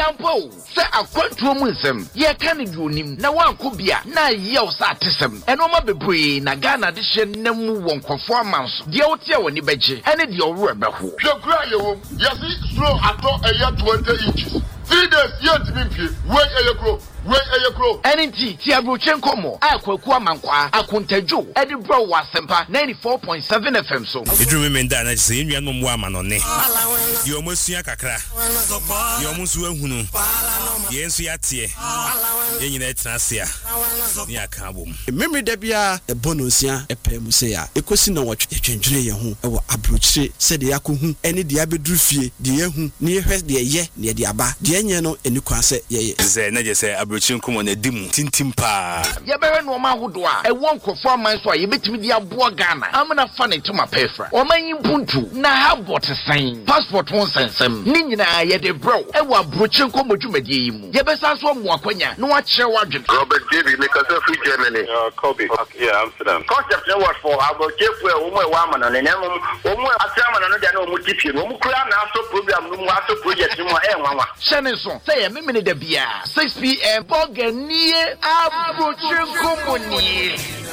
Ampo, say a quantum ye can do him. Now one could be a na yell satism. And Oma Bebre, Nagana edition, Nemu won't performance. The Otia when you beji, and it your rubber. Shokrayo, Yasi, slow at all a year 20 inches. 3 days yet to be wait a crow. Wait a crow. NT Tiabrochenko mo. Aqua Mankwa, Akuntejo, Edinburgh was Sempa 94.7 FM. So it remember that I say you no woman on it. You almost see a cacra. You almost will who. Yes, we are here. In that Nasia. Near Kabum. Memory debia a bonusia, a pemusea, a question of what you change your home, or abruce, said the Akuhu, any diabedrufi, the Yehu, near her, the ye, near the Abba, the Anyano, and you can say, ye, say, Abruchin come on a dim, tintimpa. Yaberan woman who do I won't conform my soy, you bet me the Abuagana. I'm not funny to my pefra. Or my Ubuntu, now have what a sign. Passport won't send some. Nina, yet a bro, and what Bruchin come with you, Medium. Yabesas one more quenya, no one share wagon. Robert David, because of free Germany. Kobe. Yeah, Amsterdam. Concept what for about Jeffrey, woman, and then one a chairman and no motivation. Crown also program, no matter project, no more. Shannon, say a minute the beer, 6 p.m. Bogan near Abruchin Company.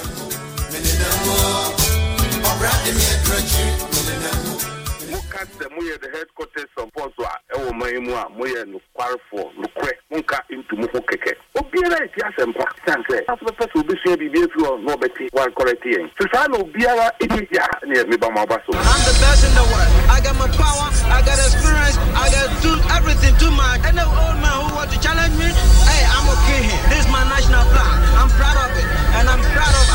The Moya, the headquarters of Boswa, Ewomaimua, Moya, Quarfo, Luque, Munka into Mukeke. Obiara, yes, and Paxanse. As the person will be sure to be able to know better while correcting. Susano Biara, India, near Mibamabaso. I'm the best in the world. I got my power, I got experience, I got do everything too much. And the old man who want to challenge me, hey, I'm okay here. This is my national plan. I'm proud of it. And I'm proud of